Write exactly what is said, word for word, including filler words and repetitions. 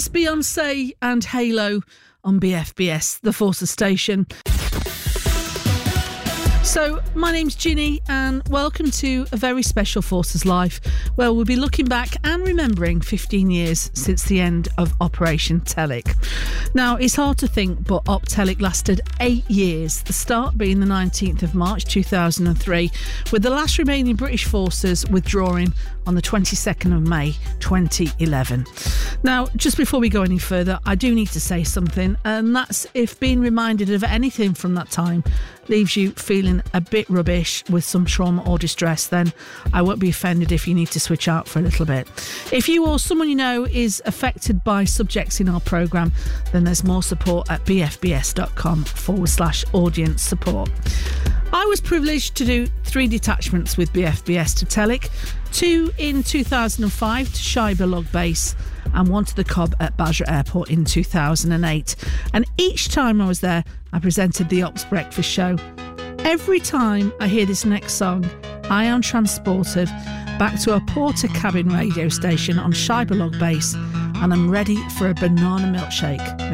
That's Beyonce and Halo on B F B S, the Forces station. So, my name's Ginny and welcome to a very special Forces Life where we'll be looking back and remembering fifteen years since the end of Operation Telic. Now, it's hard to think, but Op Telic lasted eight years, the start being the nineteenth of March two thousand three, with the last remaining British forces withdrawing on the twenty-second of May twenty eleven. Now, just before we go any further, I do need to say something, and that's if being reminded of anything from that time leaves you feeling a bit rubbish with some trauma or distress, then I won't be offended if you need to switch out for a little bit. If you or someone you know is affected by subjects in our programme, then there's more support at bfbs.com forward slash audience support. I was privileged to do three detachments with B F B S to Telic, two in two thousand five to Scheibe Log Base and one to the Cobb at Basra Airport in two thousand eight. And each time I was there, I presented the Ops Breakfast Show. Every time I hear this next song, I am transported back to a Porter cabin radio station on Scheibe Log Base and I'm ready for a banana milkshake.